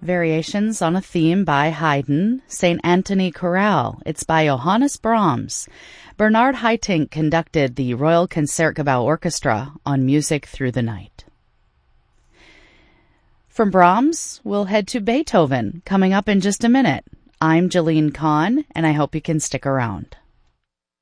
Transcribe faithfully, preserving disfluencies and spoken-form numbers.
Variations on a Theme by Haydn, Saint Anthony Chorale. It's by Johannes Brahms. Bernard Haitink conducted the Royal Concertgebouw Orchestra on Music Through the Night. From Brahms, we'll head to Beethoven, coming up in just a minute. I'm Jeline Kahn, and I hope you can stick around.